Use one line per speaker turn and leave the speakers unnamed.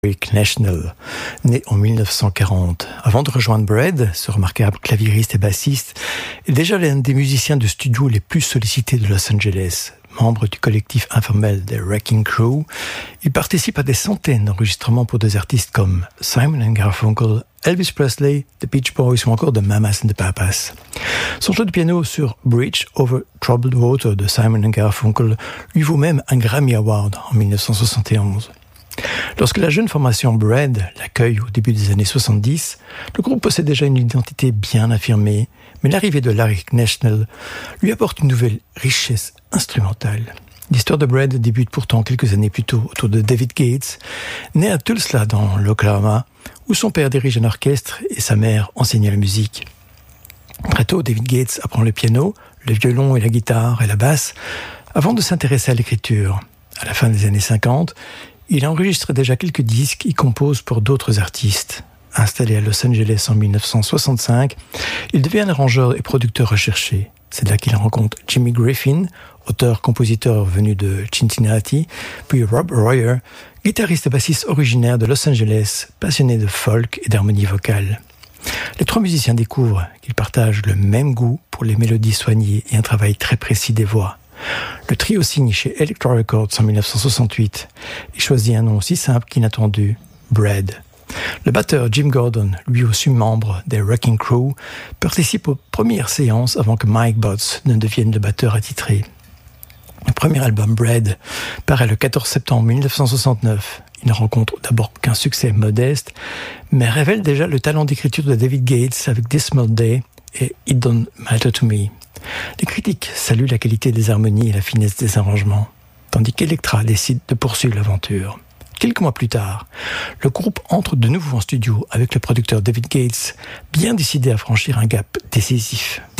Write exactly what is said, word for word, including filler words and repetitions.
Eric National, né en mille neuf cent quarante. Avant de rejoindre Bread, ce remarquable claviériste et bassiste est déjà l'un des musiciens de studio les plus sollicités de Los Angeles. Membre du collectif informel des Wrecking Crew, il participe à des centaines d'enregistrements pour des artistes comme Simon and Garfunkel, Elvis Presley, The Beach Boys ou encore The Mamas and the Papas. Son jeu de piano sur Bridge Over Troubled Water de Simon and Garfunkel lui vaut même un Grammy Award en mille neuf cent soixante et onze. Lorsque la jeune formation Bread l'accueille au début des années soixante-dix, le groupe possède déjà une identité bien affirmée, mais l'arrivée de Eric National lui apporte une nouvelle richesse instrumentale. L'histoire de Bread débute pourtant quelques années plus tôt autour de David Gates, né à Tulsa dans l'Oklahoma, où son père dirige un orchestre et sa mère enseigne la musique. Très tôt, David Gates apprend le piano, le violon et la guitare et la basse, avant de s'intéresser à l'écriture. À la fin des années cinquante, il enregistre déjà quelques disques et compose pour d'autres artistes. Installé à Los Angeles en mille neuf cent soixante-cinq, il devient un arrangeur et producteur recherché. C'est là qu'il rencontre Jimmy Griffin, auteur-compositeur venu de Cincinnati, puis Rob Royer, guitariste et bassiste originaire de Los Angeles, passionné de folk et d'harmonie vocale. Les trois musiciens découvrent qu'ils partagent le même goût pour les mélodies soignées et un travail très précis des voix. Le trio signe chez Elektra Records en mille neuf cent soixante-huit et choisit un nom aussi simple qu'inattendu, Bread. Le batteur Jim Gordon, lui aussi membre des Wrecking Crew, participe aux premières séances avant que Mike Botts ne devienne le batteur attitré. Le premier album Bread paraît le quatorze septembre mille neuf cent soixante-neuf. Il ne rencontre d'abord qu'un succès modeste, mais révèle déjà le talent d'écriture de David Gates avec Dismal Day et It Don't Matter to Me. Les critiques saluent la qualité des harmonies et la finesse des arrangements, tandis qu'Elektra décide de poursuivre l'aventure. Quelques mois plus tard, le groupe entre de nouveau en studio avec le producteur David Gates, bien décidé à franchir un gap décisif.